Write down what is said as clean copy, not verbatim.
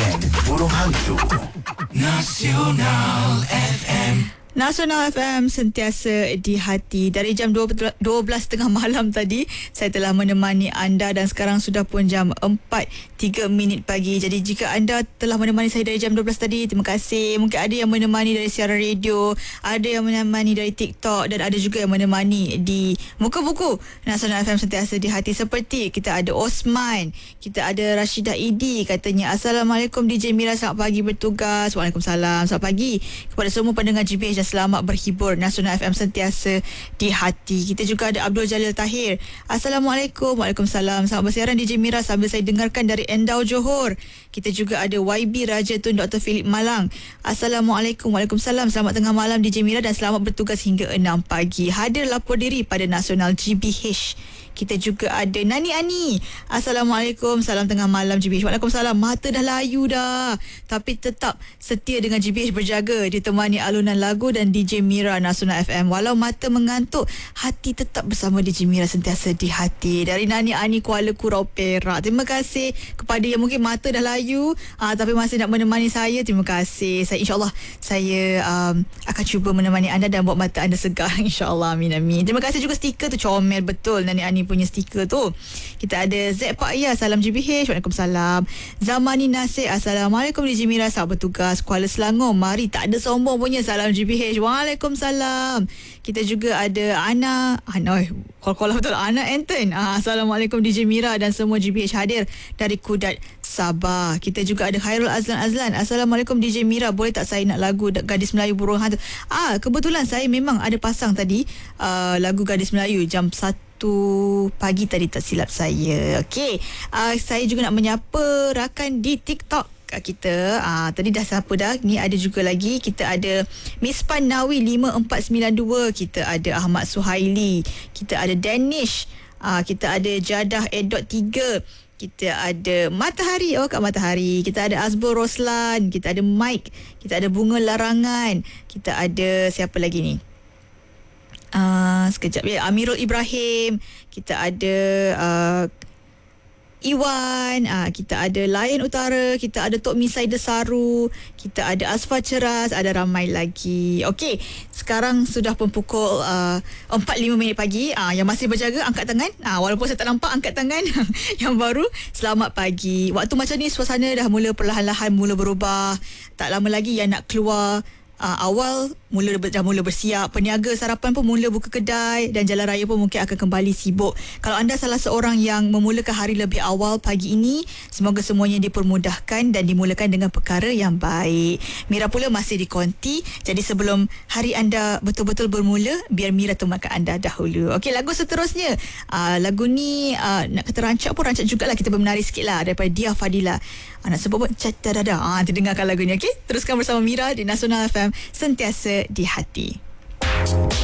Geng Burung Hantu Nasional FM. Nasional FM sentiasa di hati. Dari jam 12.30 malam tadi saya telah menemani anda dan sekarang sudah pun jam 4.03 pagi. Jadi jika anda telah menemani saya dari jam 12 tadi, terima kasih. Mungkin ada yang menemani dari siaran radio, ada yang menemani dari TikTok dan ada juga yang menemani di muka buku. Nasional FM sentiasa di hati. Seperti kita ada Osman, kita ada Rashidah Idi, katanya Assalamualaikum DJ Mira, selamat pagi bertugas. Waalaikumsalam, selamat pagi kepada semua pendengar GBH. Selamat berhibur. Nasional FM sentiasa di hati. Kita juga ada Abdul Jalil Tahir. Assalamualaikum. Waalaikumsalam. Selamat bersiaran DJ Mira sambil saya dengarkan dari Endau Johor. Kita juga ada YB Raja Tun Dr. Philip Malang. Assalamualaikum. Waalaikumsalam. Selamat tengah malam DJ Mira dan selamat bertugas hingga 6 pagi. Hadir lapor diri pada Nasional GBH. Kita juga ada Nani Ani. Assalamualaikum. Salam tengah malam GBH. Waalaikumsalam. Mata dah layu dah, tapi tetap setia dengan GBH, berjaga ditemani alunan lagu dan DJ Mira Nasional FM. Walau mata mengantuk, hati tetap bersama DJ Mira sentiasa di hati. Dari Nani Ani Kuala Kurau Perak. Terima kasih kepada yang mungkin mata dah layu tapi masih nak menemani saya. Terima kasih. InsyaAllah saya akan cuba menemani anda dan buat mata anda segar. InsyaAllah. Amin amin. Terima kasih juga stiker tu comel betul. Nani Ani punya stiker tu. Kita ada Z Pak Ya, salam GBH. Waalaikumsalam. Zamani Nasir, Assalamualaikum DJ Mira, selamat bertugas. Kuala Selangor, mari tak ada sombong punya, salam GBH. Waalaikumsalam. Kita juga ada Ana betul Ana Anton. Assalamualaikum DJ Mira dan semua GBH hadir dari Kudat, Sabah. Kita juga ada Khairul Azlan. Assalamualaikum DJ Mira, boleh tak saya nak lagu Gadis Melayu Burung Hantu? Kebetulan saya memang ada pasang tadi lagu Gadis Melayu jam 1 pagi tadi, tak silap saya. Okey, saya juga nak menyapa rakan di TikTok kita. Tadi dah siapa dah. Ni ada juga lagi. Kita ada Miss Pan Nawi 5492. Kita ada Ahmad Suhaili. Kita ada Danish. Kita ada Jadah Edot 3. Kita ada Matahari. Kak Matahari. Kita ada Azbur Roslan. Kita ada Mike. Kita ada Bunga Larangan. Kita ada siapa lagi ni? Sekejap ya, Amirul Ibrahim. Kita ada Iwan, kita ada Lion Utara, kita ada Tok Misai Desaru, kita ada Asfa Ceras, ada ramai lagi. Okey, sekarang sudah pun pukul 4.05 pagi. Yang masih berjaga angkat tangan. Walaupun saya tak nampak, angkat tangan. Yang baru, selamat pagi. Waktu macam ni suasana dah mula perlahan-lahan mula berubah. Tak lama lagi yang nak keluar awal dah mula bersiap. Peniaga sarapan pun mula buka kedai dan jalan raya pun mungkin akan kembali sibuk. Kalau anda salah seorang yang memulakan hari lebih awal pagi ini, semoga semuanya dipermudahkan dan dimulakan dengan perkara yang baik. Mira pula masih di konti, jadi sebelum hari anda betul-betul bermula, biar Mira temankan anda dahulu. Okey, lagu seterusnya, lagu ni nak kata rancak pun rancak jugalah. Kita bermenari sikit lah daripada Dia Fadila. Nak sebut pun Cacadada. Terdengarkan lagu ni. Okey, teruskan bersama Mira di Nasional FM sentiasa di hati.